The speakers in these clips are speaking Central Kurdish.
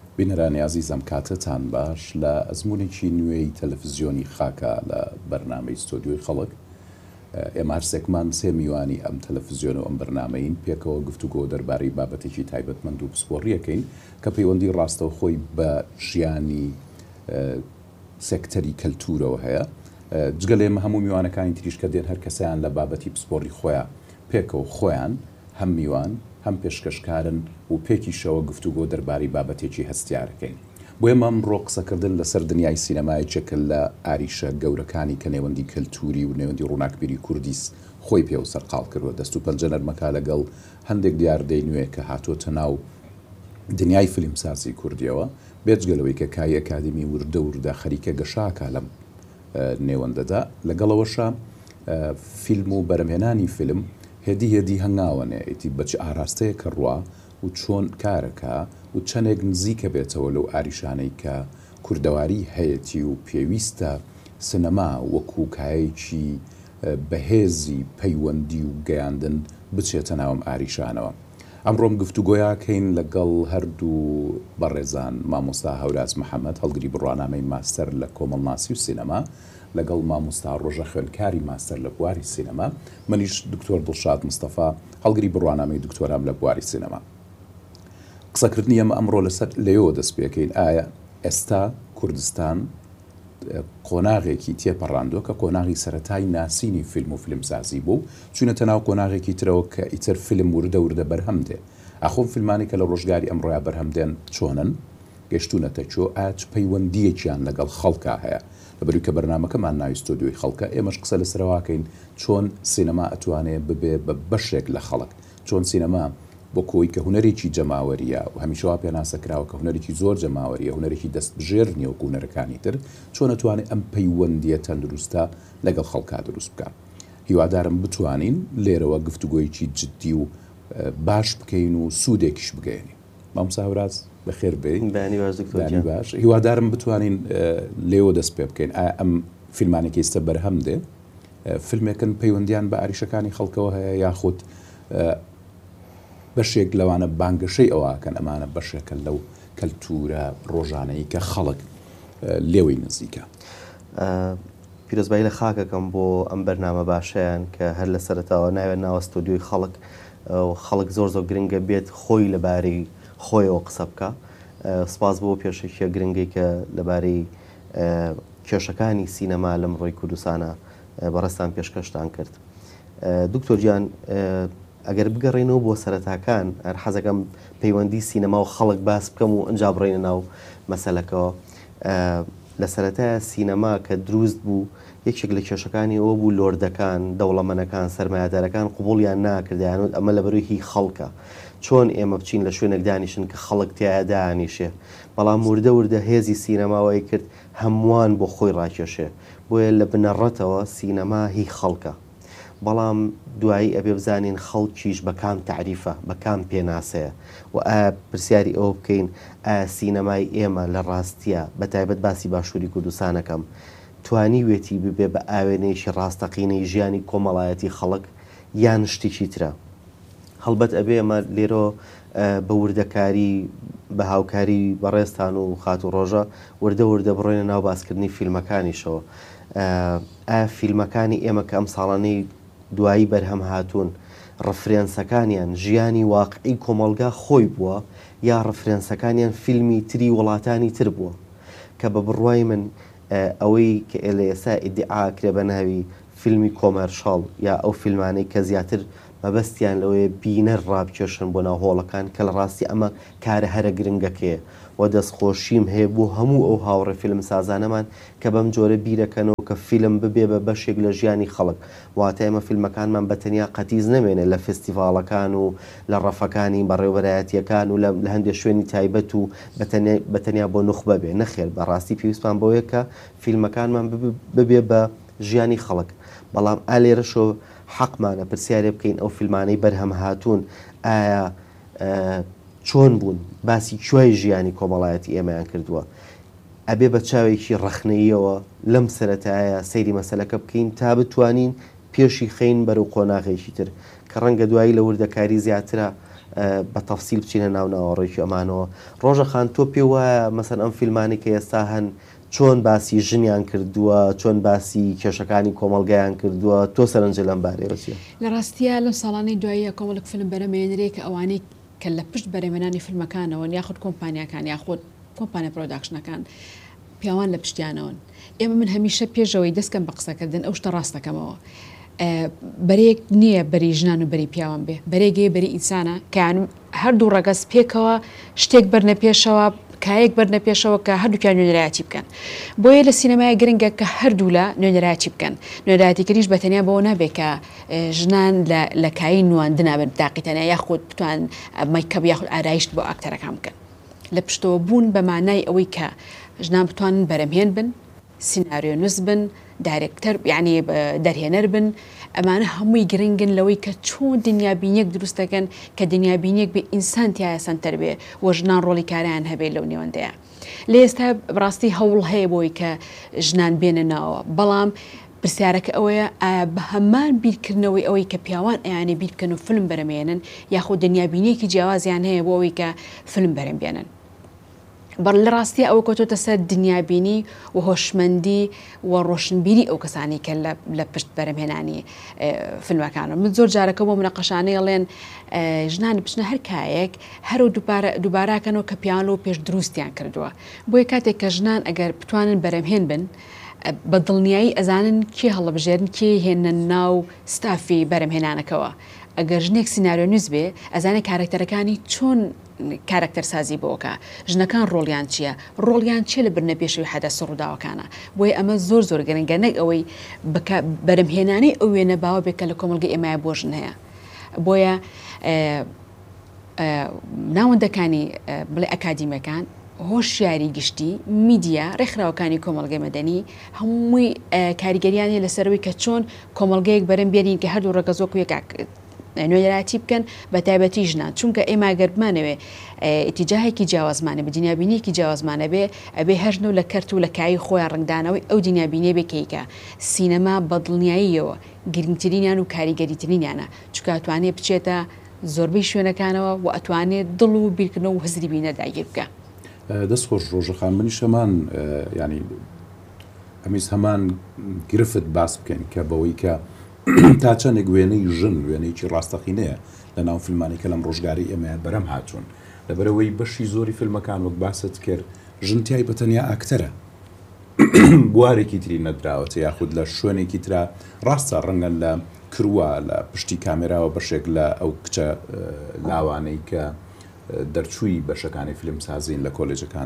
بینەرانی عزیزم کاتتان باش لە ئەزمونێکی نوێی تەلەڤیزیۆنی خاکە لە بەرنامەی ستۆدیۆی خەڵک. ئێمە هەرسێکمان سێ میوانی ئەم تەلەڤیزیۆن و ئەم بەرنامەین پێکەوە گفتوگۆ دەربارەی بابەتێکی تایبەتمەند و پسپۆڕیەکەین کە پەیوەندی ڕاستەو خۆی بە ژیانی سێکتەری کەلتورەوە هەیە. جگەل ئێمە هەموو میوانەکانی تریش کە دێن هەر کەسیان لە بابەتی پسپۆڕی خۆیان پێکەوە خۆیان هەم میوان هەم پێشکەشکارن و پێکیشەوە گفتوگۆ دەربارەی بابەتێکی هەستیارەکەین. بۆ ئێمە ئەمڕۆ قسەکردن لەسەر دنیای سینەمایەکێکە لە ئاریشە گەورەکانی کە نێوەندی کەلتوری و نێوەندی ڕووناکبیری کوردی خۆی پێ و سەرقاڵ کردووە. دەست و پەنجە نەرمەکە لەگەڵ هەندێک دیاردەی نوێ کە هاتوۆتە ناو دنیای فیلمسازی کوردیەوە، بێجگەلەوەی کە کای ئەکادمی وردە خەریکە گەشاکە لەم نێوەندەدا. لەگەڵەوەشە فیلم و بەرەمهێنانی فیلم هێدی هەنگاوەنێ ئیتی بەچ ئاراستەیە کە ڕوا و چۆن کارەکە و چەندێک نزیکە بێتەوە لەو ئاریشانەی کە کوردەواری هەیەی و پێویستە سینەما وەکو کایەکی بەهێزی پەیوەندی و گەیاندن بچێتە ناوم ئاریشانەوە. ئەمڕۆم گفتوگۆیاکەین لەگەڵ هەردوو بەڕێزان مامۆستا هەوراز محەممەد هەڵگری بڕوانامەی ماستەر لە کۆمەڵناسی و سینەما، لەگەڵ مامۆستا ڕۆژە خوێندکاری ماستەر لە بواری سینەما، منیش دکتۆر دڵشاد مستەفا هەڵگری بڕوانامەی دکتۆرام لە بواری سینەما. قسەکردنی ئەمە ئەمڕۆ لەسەر لێەوە دەست پێکەین ئایا ئێستا کوردستان قۆناغێکی تێپەڕاندووە کە قۆناغی سەرەتای ناسینی فیلم و فیلمسازی بوو، چونەتە ناو قۆناغێکی ترەوە کە ئیتر فیلم وردە بەرهەم دێ. ئاخۆم فیلمانی کە لە ڕۆژگاری ئەمڕۆیە بەرهەمدێن چۆنن گەشتونەتە چۆ ئاچ پەیوەندیەکیان لەگەڵ خەڵکا هەیە. لەبەروی کە بەرنامەکەمان ناوی ستۆدیۆی خەڵکە، ئێمەش قسە لەسەرواکەین چۆن سینەما ئەتوانێت ببێ بە بەشێک لە خەڵک، چۆن سینەما بۆ کۆی کە هونەرێکی جەماوەریە و هەمیشەوا پێناسەکراوە کە هونەرێکی زۆر جەماوەریە، هونەرێکی دەست بژێر نیە وەکو هونەرەکانی تر، چۆن ئەتوانێت ئەم پەیوەندیە تەندروستە لەگەڵ خەڵکا دروست بکە. هیوادارم بتوانین لێرەوە گفتوگۆیەکی جددی و باش بکەین و سوودێکیش بگەێنین. مامۆستا هەوراز بەخێر بێین. باش هیوادارم بتوانین لێوە دەست پێ بکەین. ئایا ئەم فیلمانێکی ئێستا بەرهەم دێ فیلمێکن پەیوەندیان بە ئاریشەکانی خەڵکەوە هەیە یاخود بەشێک لەوانە بانگەشەی ئەوواکەن ئەمانە بەشێکە لەو کەلتورە ڕۆژانەی کە خەڵک لێوەی نزیکە. پیرۆزبایی لە خاکەکەم بۆ ئەم بەرنامە باشیان کە هەر لە سەرەتاوە ناوێت ناوە ستۆدیۆی خەڵک زۆر گرنگە بێت خۆی لەبارەی خۆیەوە قسە بکە. سپاس بۆ پێشێکیە گرنگی کە لەبارەی کێشەکانی سینەما لەم ڕۆی کوردستانە بەڕێستان پێشکەشتان کرد. دکتۆر گیان، ئەگەر بگەڕێنەوە بۆ سەرەتاکان هەر حەزەکەم پەیوەندی سینەما و خەڵک باس بکەم و ئەنجا بڕێنە ناو مەسەلەکەەوە. لە سەرەتایە سینەما کە دروست بوو یەکێک لە کێشەکانی ئەوە بوو لۆردەکان، دەوڵەمەنەکان، سەرمایه‌دارەکان قبوڵیان ناکردیانوت ئەمە لەبەروی هی خەڵکە، چۆن ئێمە بچین لە شوێنێک دانیشن کە خەڵک تایە دانیشێ. بەڵام وردە هێزی سینەماوەی کرد هەمووان بۆ خۆی ڕاکێشێ، بۆیە لە بنەڕەتەوە سینەما هی خەڵکە. بەڵام دوایی ئەبێ بزانین خەڵکیش بە کام تعریفە، بە کام پێناسەیە و ئایا پرسیاری ئەوە بکەین ئایا سینەمای ئێمە لە ڕاستیە بەتایبەت باسی باشووری کوردستانەکەم توانی وێتی ببێ بە ئاوێنەیەکی ڕاستەقینەی ژیانی کۆمەڵایەتی خەڵک یان شتێکی ترە. هەڵبەت ئەبێ ئەمە لێرە بە وردەکاری بە هاوکاری بەڕێستان و خات و ڕۆژە وردە بڕۆینە ناو باسکردنی فیلمەکانیشەوە. ئایا فیلمەکانی ئێمە کە ئەم ساڵانەی دوایی بەرهەم هاتوون ڕفرێنسەکانیان ژیانی واقعی کۆمەلگا خۆی بووە یا ڕفرێنسەکانیان فیلمی تری وڵاتانی تر بووە کە بە بڕوای من ئەوەی کە ئێلە ئێستا ئیدعاکرێ بە ناوی فیلمی کۆمەرشاڵ یا ئەو فیلمانەی کە زیاتر مەبەستیان لەوەیە بینەر ڕابکێشن بۆ ناو هۆڵەکان کە لە ڕاستی ئەمە کارە هەرە گرنگەکەیە و دەستخۆشیم هەیە بۆ هەموو ئەو هاوڕێ فیلم سازانەمان کە بەم جۆرە بیرەکەنەوە کە فیلم ببێ بە بەشێک لە ژیانی خەڵک. واتە ئێمە فیلمەکانمان بەتەنیا قەتیز نەمێنێت لە فستیڤالەکان و لە ڕەفەکانی بەڕێوەبەرایەتیەکان و لە هەندێک شوێنی تایبەت و بەتەنیا بۆ نوخبە بێ. نەخێر، بەڕاستی پێویستمان بەوەیە کە فیلمەکانمان ببێ بە ژیانی خەڵک. بەڵام ئالێرەشۆ حەقمانە پرسیارێ بکەین ئەو فیلمانەی بەرهەم هاتوون ئایا چۆن بوون، باسی کوێی ژیانی کۆمەڵایەتی ئێمەیان کردووە. ئەبێ بە چاوێکی ڕەخنەیەوە لەم سەرەتایە سەیری مەسەلەکە بکەین تا بتوانین پێشی خەین بەرەو قۆناغێکی تر کە ڕەنگە دوایی لە وردەکاری زیاترە بە تەفسیل بچینە ناو ناوەڕێکی ئەمانەوە. ڕۆژەخان تۆ پێ وایە مەسەن ئەم فیلمانی کە ئێستا هەن چۆن باسی ژنیان کردووە، چۆن باسی کێشەکانی کۆمەلگایان کردووە، تۆ سەرنجە لەم بارەیەوە چییە؟ لە ڕاستیە لەم ساڵانەی دواییە کۆمەڵک فیلم بەرەمێنرێک کە ئەوانەی کە لە پشت بەرەمێنانی فیلمەکانەوە یاخود کۆمپانیاکان یاخود کۆمپانیا پرۆداکشنەکان پیاوان لە پشتیانەوەن. ئێمە من هەمیشە پێشەوەی دەستکەم بە قسەکردن ئەو شتە ڕاستەکەمەوە. بەرێک نییە بەری ژنان و بەری پیاوان بێ، بەرێگەی بەری ئینسانە کە هەردوو ڕەگەز پێکەوە شتێک بەرنە پێشەوە، کایەک بەرنە پێشەوە کە هەردووکیان نوێنەرایەتی بکەن. بۆیە لە سینەمای گرنگە کە هەردوو لە نوێنەرایەتی بکەن. نوێنەرایەتیکەریش بەتەنیا بەوە نابێت کە ژنان لە کایی نواندنا بن تاقیتەنە یاخود بتوان مەیکەب یاخود ئارایشت بۆ ئاکتەرەکان بکەن. لە پشتەوە بوون بە مانای ئەوەی کە ژنان بتوانن بەرەمهێن بن، سیناریۆ نووس بن، دایرکتەر یعنی دەرهێنەر بن. ئەمانە هەمووی گرنگن لەوەی کە چۆن دنیابینیەک دروست دەکەن کە دنیابینیەک بێ ئینسان تایە سەنتەر بێ و ژنان ڕۆڵی کاریان هەبێت لەو نێوەندەیە. لە ئێستا بڕاستی هەوڵ هەیە بۆی کە ژنان بێنە ناوە، بەڵام پرسیارەکە ئەوەیە ئایا بە هەمان بیرکردنەوەی ئەوەی کە پیاوان ئەیانێ بیرکەن و فیلم بەرەمێنن یاخود دنیابینیەکی جیاوازیان هەیە بۆ ئەوەی کە فیلم بەرەمبێنن. بەڵ لە ڕاستی ئەوە کۆتۆتە سەر دنیابینی و هۆشمەندی و ڕۆشنبیری ئەو کەسانی کە لە پشت بەرەمهێنانی فیلمەکانە. من زۆر جارەکە بۆ منەقەشانەی ئەڵێن ژنان بچنە هەر کایەک هەرو دووباراکەنەوە کە پیان و پێش دروستیان کردووە. بۆیە کاتێک کە ژنان ئەگەر بتوانن بەرەمهێن بن بە دڵنیایی ئەزانن کێ هەڵەبژێرن کێ هێنە ناو ستافی بەرەمهێنانەکەەوە. ئەگەر ژنێک سیناریۆ نووس بێ ئەزانە کارکتەرەکانی چۆن کارکتەر سازی بۆکە، ژنەکان ڕۆڵیان چییە، ڕۆڵیان چێ لە برنە پێشوی حەدەسە ڕووداوەکانە. بۆیە ئەمە زۆر زۆر گەرنگە نەک ئەوەی بەرەمهێنانی ئەو وێنە باوە بێکە لە کۆمەلگەی ئێمایە بۆ ژن هەیە. بۆیە ناوەندەکانی بڵێ ئەکادیمەکان، هۆشیاری گشتی، میدیا، ڕێکخراوەکانی کۆمەلگەی مەدەنی هەمووی کاریگەریانی لەسەرەوەی کە چۆن کۆمەلگەیەک بەرەم بێنین کە هەردوو ڕەگەزۆک یەک نوێنەراتی بکەن بە تایبەتی ژنان. چونکە ئێمە گەربمانەوێ ئیتیجاهێکی جیاوازمانە بە دنیابینیەکی جیاوازمانە بێ ئەبێ هەژن و لە کەرت و لە کایی خۆیان ڕنگدانەوەی ئەو دنیابینیە بێکەیکە سینەما بە دڵنیاییەوە گرنگترینیان و کاریگەریترینیانە، چونکە ئەتوانێت بچێتە زۆربەی شوێنەکانەوە و ئەتوانێت دڵ و بیرکردنەوە و هەزری بینە داگیر بکە. دەستخۆش ڕۆژەخان منیش هەمان ینی ئەمیز هەمان گرفت باس بکەین کە بەوەی کە تا چەندێک وێنەی ژن وێنەیەکی ڕاستەقینەیە لە ناو فیلمانی کە لەم ڕۆژگاری ئێمە بەرەم هاتوون. لەبەرەوەی بەشی زۆری فیلمەکان وەک باست کرد ژنتیای بەتەنیا ئاکتەرە بوارێکی تری نەدراوەتە یاخود لە شوێنێکی ترا ڕاستە ڕەنگە لە کرووە لە پشتی کامێراوە بەشێک لە ئەو کچە لاوانەی کە دەرچووی بەشەکانی فیلمسازین لە کۆلێجەکان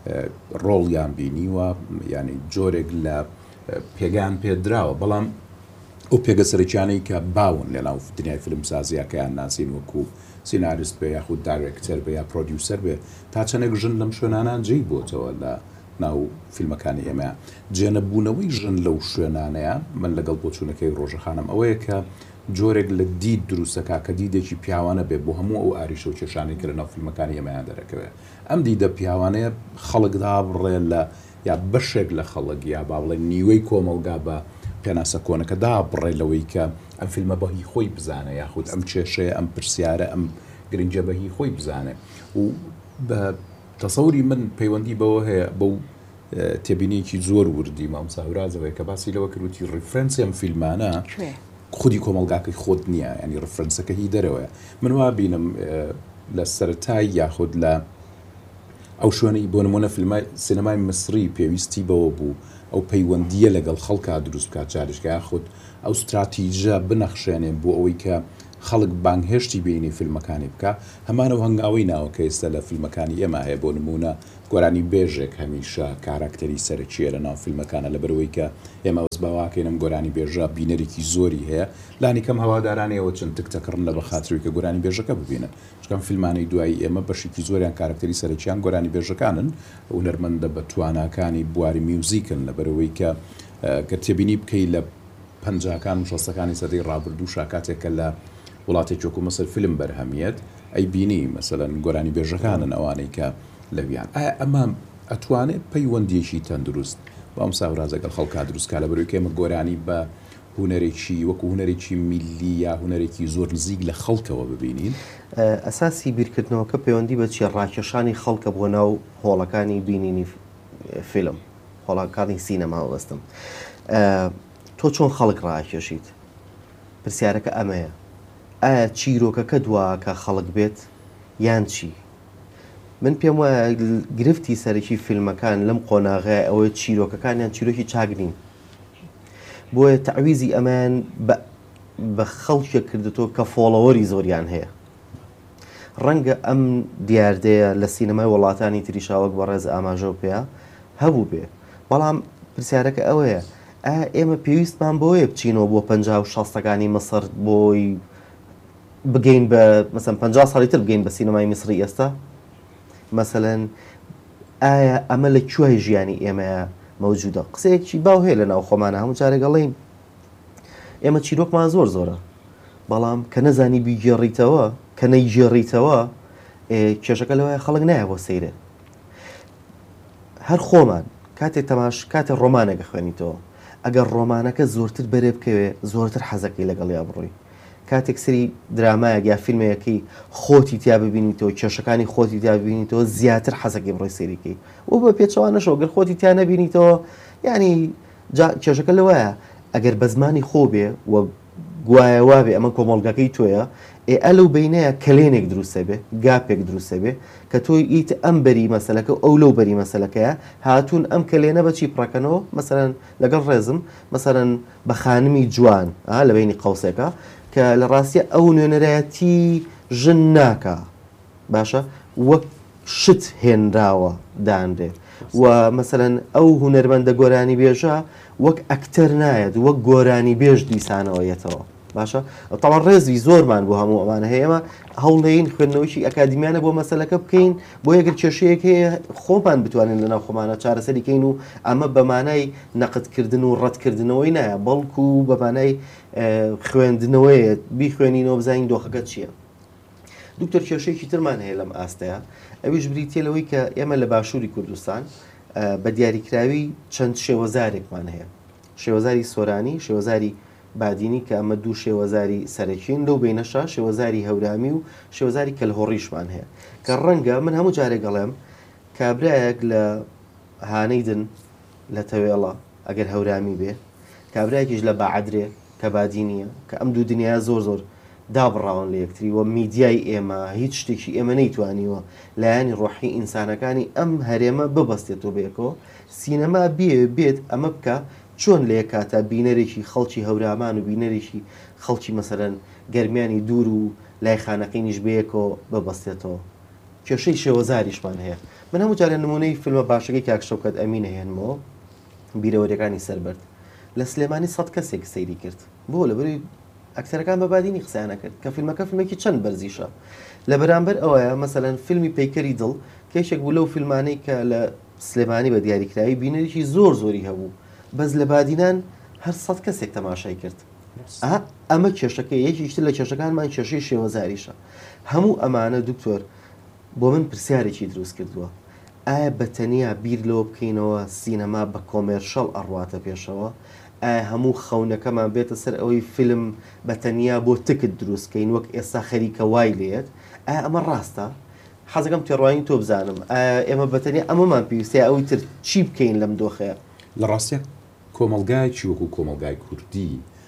ڕۆڵیان بینیوە ینی جۆرێک لە پێگان پێدراوە. بەڵام ئەو پێگە سەرکیانەی کە باون لە ناو دنیای فیلمسازیەکەیان ناسین وەکو سیناریست بێ یاخود دایرکتەر بێ یا پرۆدیوسەر بێ تا چەندێک ژن لەم شوێنانان جێی بۆتەوە لە ناو فیلمەکانی ئێمە. جێنەبوونەوەی ژن لەو شوێنانەیە من لەگەڵ بۆ چوونەکەی ڕۆژەخانم ئەوەیە کە جۆرێک لە دید دروستەکە کە دیدێکی پیاوانە بێ بۆ هەموو ئەو ئاریشە و کێشانی کە لە ناو فیلمەکانی ئێمەیان دەرەکەوێت. ئەم دیدە پیاوانەیە خەڵکدا بڕێ لە یا بەشێک لە خەڵک یا با بڵێ نیوەی کۆمەلگا بە پێناسە کۆنەکە دا بڕێ لەوەی کە ئەم فیلمە بەهی خۆی بزانە یاخود ئەم کێشەیە ئەم پرسیارە ئەم گرنگجە بەهی خۆی بزانێ. و بە تەسەوری من پەیوەندی بەوە هەیە بەو تێبینیەکی زۆر وردی مامساورازەوەی کە باسی لەوە کردوتی ڕیفرەنسی ئەم فیلمانە خودی کۆمەلگاکەی خۆت نییە ینی ڕفرەنسەکە هی دەرەوەیە. من وا بینم لە سەرەتای یاخود لە ئەو شوێنەی بۆ نمونە فیلمای سینەمای مصری پێویستی بەوە بوو ئەو پەیوەندیە لەگەڵ خەڵکا دروست بکات جارێکگە یاخود ئەو استراتیژە بنەخشێنێن بۆ ئەوەی کە خەڵک بانگهێشتی بینی فیلمەکانی بکە. هەمانەوە هەنگاوی ناوە کە ئێستا لە فیلمەکانی ئێمە هەیە بۆ نمونە گۆرانی بێژێک هەمیشە کاراکتەری سەرەکیە لە ناو فیلمەکانە لەبەرەوەی کە ئێمە وەز باواکەینم گۆرانی بێژە بینەرێکی زۆری هەیە لانی کەم هەوادارانەوە چەند تکتەکڕن لە بەخاتری کە گۆرانی بێژەکە ببینن. چکەم فیلمانەی دوایی ئێمە بەشێکی زۆریان کاراکتەری سەرەکیان گۆرانی بێژەکانن و نەرمەندە بە تواناکانی بواری میوزیکن لەبەرەوەی کە تێبینی بکەی لە پەنجاکان و شەستەکانی سەدەی ڕابردوو شاکاتێکە لە وڵاتێکی وەکو مەسەر فیلم بەرهەمیەت ئەی بینی مەسەلەن گۆرانی بێژەکانن ئەوانەی کە لەویان ئایا ئەمە ئەتوانێت پەیوەندیەکی تەندروست بەم ساورازەگەڵ خەڵکا دروستکە لەبەرەوەی کە ئێمە گۆرانی بە هوەرێکی وەکو هوەرێکی میلی یا هوەرێکی زۆر نزیک لە خەڵکەوە ببینین؟ ئەساسی بیرکردنەوەکە پەیوەندی بە چیە ڕاکێشانی خەڵکە بۆ ناو هۆڵەکانی بینینی فیلم هۆڵەکانی سینەما وەستم. تۆ چۆن خەڵک ڕاکێشیت؟ پرسیارەکە ئەمەیە. ئایا چیرۆکەکە دواکە خەڵک بێت یان چی؟ من پێم وایە گرفتی سەرەکی فیلمەکان لەم قۆناغەیە ئەوەی چیرۆکەکانیان چیرۆکی چاگرین. بۆیە تەعویزی ئەمان بە خەڵکێ کردتۆ کە فۆڵەوەری زۆریان هەیە. ڕەنگە ئەم دیاردەیە لە سینەمای وڵاتانی تریشاوەک بە ڕێز ئاماژە و پێە هەبوو بێ. بەڵام پرسیارەکە ئەوەیە ئێمە پێویستمان بۆیە بچینەوە بۆ 50-60ەکانی مەسەر بۆی بگەین بە مەسەن 50 ساڵی تر بگەین بە سینەمای میسری ئێستا؟ مەسەلەن ئایا ئەمە لە کوێی ژیانی ئێمەیە مەوجودە؟ قسەیەکی باو هەیە لە ناو خۆمانە هەموو جارێک گەڵێین ئێمە چیرۆکمان زۆر زۆرە، بەڵام کە نەزانی بیگێڕیتەوە کە نەیگێڕیتەوە کێشەکە لەوەیە خەڵک نایە بۆ سەیرە. هەر خۆمان کاتێک تەماش کاتێک ڕۆمانێکە خوێنیتەوە ئەگەر ڕۆمانەکە زۆرتر بەرێ بکەوێ زۆرتر حەزەکەی لەگەڵ یا بڕۆی. کاتێک سری درامایەک یا فیلمەیەکی خۆتی تیا ببینیتەوە کێشەکانی خۆتی تیا ببینیتەوە زیاتر حەزەکەی بڕۆی سەیریکەی و بە پێچەوە نەشەوە گەر خۆتی تیا نەبینیتەوە ینی کێشەکە لەوەیە ئەگەر بە زمانی خۆ بێ و گوایە وابێ ئەمە کۆمەڵگەکەی تۆیە ئەلەو بینەیە کلێنێک دروستە بێ گاپێک دروستە بێ کە تۆی ئیت ئەم بەری مەسەلەکە ئەو لەو بەری مەسەلەکەیە هاتوون ئەم کلێنە بەچی پڕەکەنەوە مەسەرەن لەگەڵ ڕێزم مەسەرەن بە خانمی جوان لە بینی قەوسێکە کە لە ڕاستیە ئەو نوێنەرایەتی ژن ناکە باشە وەک شت هێنراوە دانرێ و مەسەرەن ئەو هوەرمەندە گۆرانی بێژە وەک ئەکتەر نایەت وەک گۆرانی بێژ دیسانەوەیەتەوە باشە. تەڵان ڕێزی زۆرمان بۆ هەموو ئەمانە هەیە ئێمە هەوڵەیەین خوێندنەوەیکی ئەکادیمیانە بۆ مەسەلەکە بکەین بۆ یەگەر کێشەیەک هەیە خۆمان بتوانین لەناو خۆمانە چارەسەریکەین و ئەمە بەمانای نەقدکردن و ڕەتکردنەوەی نایە بەڵکو بەمانای خوێندنەوەیە بیخوێنینەوە بزانین دۆخەکە چییە. دوکتۆر کێشەیەکی ترمان هەیە لەم ئاستەیە ئەویش بریتە لەوەی کە ئێمە لە باشووری کوردستان بە دیاریکراوی چەند شێوەزارێکمان هەیە. شێوەزاری سۆرانی شێوەزاری بادینی کە ئەمە دوو شێوەزاری سەرەکیین لەو بینەشە شێوەزاری هەورامی و شێوەزاری کەلهۆڕیشمان هەیە کە ڕەنگە من هەموو جارێک گەڵێم کابرایەک لە هانەیدن لە تەوێڵە ئەگەر هەورامی بێ کابراایەکیش لە بەعەدرێ کە بادینیە کە ئەم دوو دنیا زۆر زۆر دابڕاون لە یەکتری و میدیای ئێمە هیچ شتێکی ئێمە نەیتوانیوە لایانی ڕۆحی ئینسانەکانی ئەم هەرێمە ببەستێتەوە بێکەوە سینەما بێت ئەمە بکە چۆن لێ کاتە بینەرێکی خەڵکی هەورامان و بینەرێکی خەڵکی مەسەرەن گەرمیانی دوور و لای خانەقینیش بەیەکەوە ببەستێتەوە. کێشەی شێوەزاریشمان هەیە. من هەموو جارێ نمونەی فیلمە باشەکەی کاک شەوکەت ئەمینە هێنمەوە بیرەوەریەکانی سەربەرد لە سلێمانی 100 کەسێک سەیری کرد بۆ لەبەروی ئەکتەرەکان بە بادینی قسەیانە کرد کە فیلمەکە فیلمێکی چەند بەرزیشە لە بەرامبەر ئەوەیە مەسەلەن فیلمی پەیکەری دڵ کێشێک بوو لەو فیلمانەی کە لە سلێمانی بە دیاریکراوی بینەرێکی زۆر زۆری هەبوو بەس لە بادینان هەر 100 کەسێک تەماشای کرد. ئەمە کێشەکە یەکیشتر لە کێشەکانمان کێشەی شێوەزاریشە. هەموو ئەمانە دکتۆر بۆ من پرسیارێکی دروست کردووە ئایا بەتەنیا بیر لەوە بکەینەوە سینەما بە کۆمێرشەڵ ئەڕواتە پێشەوە ئایا هەموو خەونەکەمان بێتە سەر ئەوەی فیلم بەتەنیا بۆ تکت دروستکەین وەک ئێستا خەریکە وای لێت ئایا ئەمە ڕاستە؟ حەزەکەم تێڕوانی تۆ بزانم ئێمە بەتەنیا ئەمەمان پێویستە ئەوەی تر چی بکەین لەم دۆخەیە؟ لە ڕاستیە کۆمەلگایکی وەکو کۆمەلگای کوردی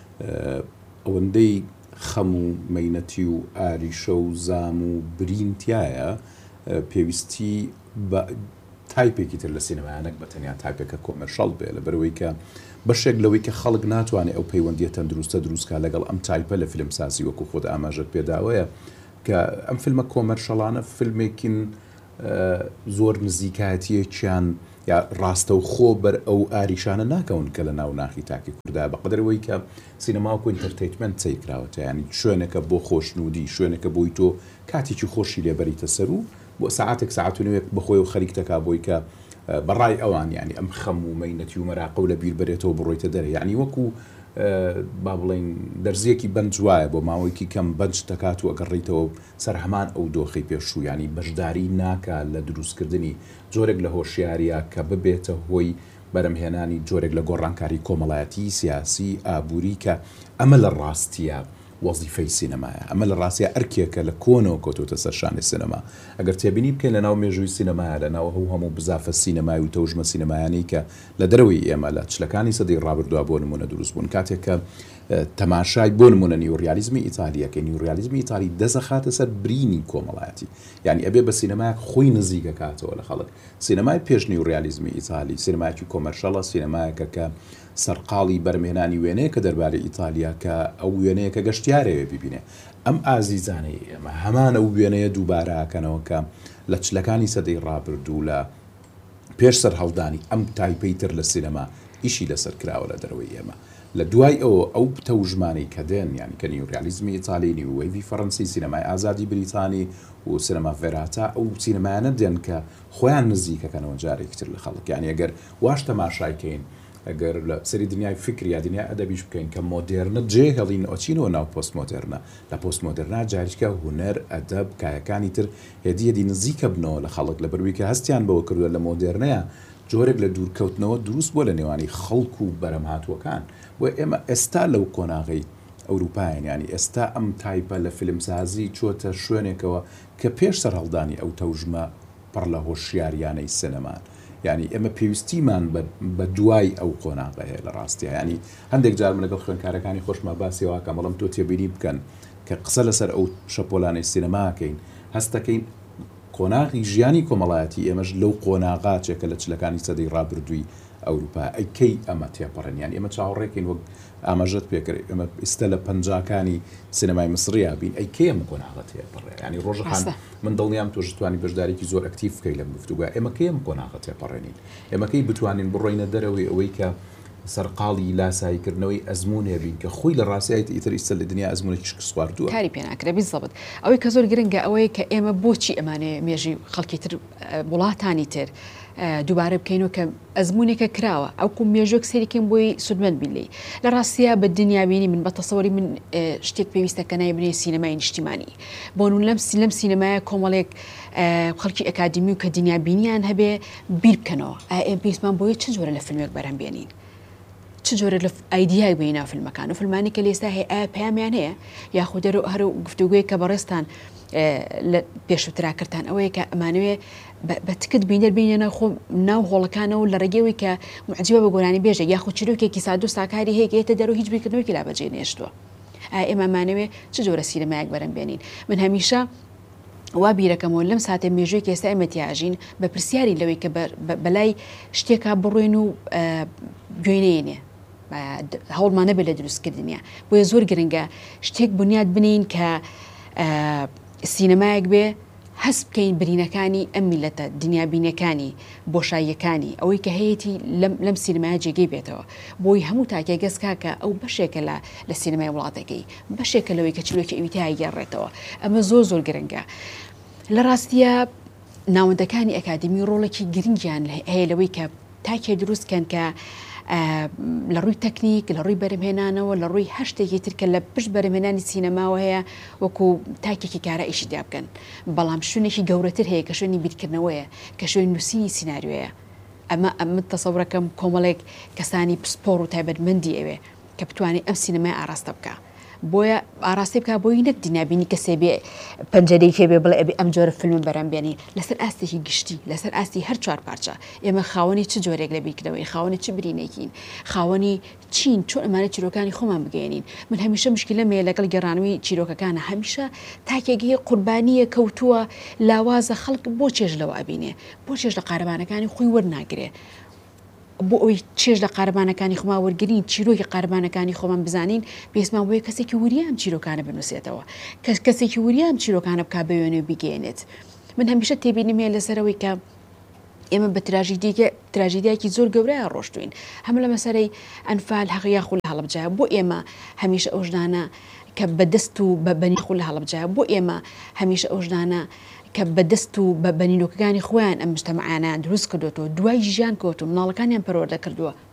ئەوەندەی خەم و مەینەتی و ئاریشە و زام و برینتیایە پێویستی بە تایپێکی تر لە سینەمایانێک بەتەنیا تایپێکە کۆمەرشەڵ بێ لە بەرەوەی کە بەشێک لەوەی کە خەڵک ناتوانێت ئەو پەیوەندیە تەندروستە دروستکە لەگەڵ ئەم تایپە لە فیلمسازی وەکو خۆت ئاماژەت پێداوەیە کە ئەم فیلمە کۆمەرشەڵانە فیلمێکین زۆر نزیکایەتیەکیان یا ڕاستە و خۆ بەر ئەو ئاریشانە ناکەون کە لە ناو ناخی تاکی کووردا بە قەدرەوەی کە سینەماوەکو ئینتەرتەیتمەنت چەیکراوەتە ینی شوێنەکە بۆ خۆشنودی شوێنەکە بۆی تۆ کاتێکی خۆشی لێبەریتە سەر و بۆ ساعتێک ساعت و نوێک بەخۆی و خەریکتەکە بۆی کە بەڕای ئەوان ینی ئەم خەم و مەینەتی و مەراقە و لە بیر بەرێتەوە بڕۆیتە دەرە ینی وەکو با بڵێن دەرزیەکی بەنج وایە بۆ ماوەیەکی کەم بەنج دەکات و ئەگەڕیتەوە سەر هەمان ئەو دۆخی پێشوو ینی بەشداری ناکە لە دروستکردنی جۆرێک لە هۆشیاریە کە ببێتە هۆی بەرەمهێنانی جۆرێک لە گۆڕانکاری کۆمەڵایەتی سیاسی ئابووری کە ئەمە لە ڕاستیە وەزیفەی سینەمایە، ئەمە لە ڕاستیە ئەرکێکە لە کۆنەوە کۆتۆتە سەر شانی سینەما. ئەگەر تێبینی بکەین لە ناو مێژووی سینەمایە، لە ناو هەموو بزافە سینەمای و تەوژمە سینەمایانی کە لە دەرەوەی ئێمە لە چلەکانی سەدەی ڕابردووە بۆ نمونە دروست بوون، کاتێک کە تەماشای بۆ نمونە نیوڕیالیزمی ئیتالیەکە نیوڕیالیزمی ئیتالی دەزەخاتە سەر برینی کۆمەڵایەتی، یعنی ئەبێ بە سینەمایەک خۆی نزیکە کاتەوە لە خەڵک. سینەمای پێش نیوڕیالیزمی ئیتالی سینەمایەکی کۆمەرشەڵە، سینەمایەکە کە سەرقاڵی بەرمێنانی وێنەیە کە دەربارەی ئیتالیا کە ئەو وێنەیە کە گەشتیارەوێ ببینێ. ئەم ئازیزانەی ئێمە هەمان ئەو وێنەیە دووبارەکەنەوە کە لە چلەکانی سەدەی ڕابردوو لە پێش سەر هەڵدانی ئەم تایپەیتر لە سینەما ئیشی لەسەر کراوە لە دەرەوەی ئێمە. لە دوای ئەو تەوژمانەی کە دێن، یعنی کە نیوڕیالیزمی ئیتالینی و وەیڤی فەڕەنسی، سینەمای ئازادی بریتانی و سینەما ڤێراتا، ئەو سینەمایانە دێن کە خۆیان نزیکەکەنەوە جارێکتر لە خەڵک. یعنی ئەگەر واش تەماشایکەین، ئەگەر لە سەری دنیای فکر یا دنیای ئەدەبیش بکەین کە مۆدێرنە جێ هەڵین ئۆچینەوە ناو پۆست مۆدێرنە، لە پۆست مۆدێرنا جاریکە هونەر ئەدەب کایەکانی تر هێدیەدی نزیکە بنەوە لە خەڵک، لە بەروی کە هەستیان بەوە کردووە لە مۆدێرنەیە جۆرێک لە دوورکەوتنەوە دروست بۆ لە نێوانی خەڵک و بەرەمهاتووەکان. بۆ ئێمە ئێستا لەو کۆناغی ئەوروپایان، ینی ئێستا ئەم تایپە لە فیلمسازی چۆتە شوێنێکەوە کە پێش سەر هەڵدانی ئەو تەوژمە پڕ لە هۆشیاریانەی سینەمان. یعنی ئێمە پێویستیمان بە دوای ئەو قۆناغە هەیە لە ڕاستیە. ینی هەندێک جار من لەگەڵ خوێندکارەکانی خۆشمە باسیەوەکە بەڵام تۆ تێبینی بکەن کە قسە لەسەر ئەو شەپۆلانەی سینەماکەین، هەستەکەین قۆناغی ژیانی کۆمەڵایەتی ئێمەش لەو قۆناغاچێکە لە چلەکانی سەدەی ڕابردووی ئەوروپا ئەیکەی ئەمە تێپەڕێن. یان ئێمە چاوەڕێکین وەک ئاماژەت پێکرد ئێمە ئێستا لە پەنجاکانی سینەمای مسریە بین ئەیکەی ئەمە قۆناغە تێپەڕێ. ینی ڕۆژەخان من دڵنیام تۆ توانی بەشدارێکی زۆر ئەکتیف بکەی لەم گفتوگوە. ئێمە کەی ئەم قۆناغە تێپەڕێنین، ئێمە کەی بتوانین بڕۆینە دەرەوەی ئەوەی کە سەرقاڵی لاساییکردنەوەی ئەزمونێ بین کە خۆی لە ڕاستیایەتی ئیتر ئیستا لە دنیا ئەزمونێکی شکسواردووە. کاری پێ ناکرێ بیزەبت ئەوەی کە زۆر گرنگە ئەوەیە کە ئێمە بۆچی ئەمانەیە مێژی خەڵکی تر وڵاتانی تر دووبارە بکەینەوە کە ئەزمونێکە کراوە ئەوکو مێژۆک سێریکەم بۆی سودمەند بیلی لە ڕاستیە بە دنیابینی من بە تەسەوەری من شتێک پێویستە کە نایبنێ سینەمای نیشتیمانی بۆ نون لەم سینەمایە کۆمەڵێک خەڵکی ئەکادمی و کە دنیابینیان هەبێ بیر بکەنەوە ئەم پێویستمان بۆیە چ جۆرە لە فیلمێک بەرهەم بێنین، چ جۆرە لە ئایدیای بینە فیلمەکان و فیلمانی کە لێستا هەیە ئایا پەیامیان هەیە یاخود هەر گفتوگوی کە بەڕێستان لە پێشووتراکردان ئەوەیە کە ئەمانوێ بە تکت بینەر بینێنە خۆ ناو هۆڵەکانەوە لە ڕێگەوەی کە معجیبە بە گۆرانی بێژە یاخود چیرۆکێکی سادو ساکاری هەیەکێتە دەرەوە هیچ بیرکردنەوەیکی لا بەجێ نێشتووە. ئێمەمانەوێ چ جۆرە سینەمایەک بەرەم بێنین. من هەمیشە وا بیرەکەمەوە لەم ساتێ مێژووی ئێستا ئێمەتیاژین بە پرسیاری لەوەی کە بەلای شتێکا بڕۆین و گوێنێنێ هەوڵمانە بێ لە دروستکردنیە. بۆیە زۆر گرنگە شتێک بنیاد بنین کە سینەمایەک بێ هەست بکەین برینەکانی ئەم میلەتە دنیابینەکانی بۆشاییەکانی ئەوەی کە هەیەی لەم سینەمایە جێگەی بێتەوە بۆی هەموو تاکێ گەسکا کە ئەو بەشێکە لە سینەمای وڵاتەکەی بەشێکە لەوەی کە چلۆکی ئەویتای گەڕێتەوە. ئەمە زۆر گرنگە. لە ڕاستیە ناوەندەکانی ئەکادمی ڕۆڵێکی گرنگیان هەیە لەوەی کە تاکێ دروستکەن کە لە ڕووی تەکنیک لە ڕووی بەرهمهێنانەوە لە ڕووی هەر شتێکی ترکە لە پشت بەرهمهێنانی سینەماوە هەیە وەکو تاکێکی کارە ئیشی دا بکەن. بەڵام شوێنێکی گەورەتر هەیە کە شوێنی بیرکردنەوەیە کە شوێن نووسینی سیناریۆیە. ئەمە تەسەورەکەم کۆمەڵێک کەسانی پسپۆڕ و تایبەتمەندی ئەوێ کە بتوانێت ئەم سینەمای ئاراستە بکە. بۆیە ئاراستەی بکە بۆی نەک دنیابینی کەسێ بێ پەنجەرەی هێبێ بڵێ ئەبێ ئەم جۆرە فیلم بەرەم بێنی لەسەر ئاستێکی گشتی لەسەر ئاستی هەر چوار پارچە. ئێمە خاوەنی چ جۆرێک لە بیرکردنەوەی خاوەنی چ برینێکین خاوەنی چین چۆن ئەمانە چیرۆکانی خۆمان بگەێنین. من هەمیشە مشکلەمەیە لەگەڵ گەڕانەوەی چیرۆکەکانە هەمیشە تاکێکی قوربانیە کەوتووە لاوازە خەڵک بۆ چێژ لەوە ئەبینێ بۆ چێژ لە قارەبانەکانی خۆی وەرناگرێ بۆ ئەوی چێژ لە قارەبانەکانی خۆمان وەرگرین چیرۆکی قارەبانەکانی خۆمان بزانین پێویستمان بۆیە کەسێکی وریان چیرۆکانە بنووسێتەوە کەسێکی وریان چیرۆکانە بکا بەوێنێ بگەێنێت. من هەمیشە تێبینیمێ لەسەرەوەی کە ئێمە بە تراژیدیاکی زۆر گەورەیە ڕۆشتوین هەموو لە مەسەرەی ئەنفال حەقیقی خول لە هەڵبجایە بۆ ئێمە هەمیشە ئەو ژنانە کە بەدەست و بە بەنی خول لە هەڵبجایە بۆ ئێمە هەمیشە ئەو ژنانە کە بەدەست و بە بەنینۆکەکانی خۆیان ئەم مجتەمەعانە دروست کردوەوە دوای ژیان کەوتو مناڵەکانیان پەروەردە کردووە